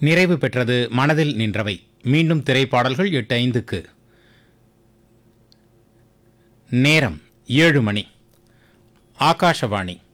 நிறைவு பெற்றது மனதில் நின்றவை. மீண்டும் திரைப்பாடல்கள் 8:05க்கு. நேரம் 7 மணி. ஆகாஷவாணி.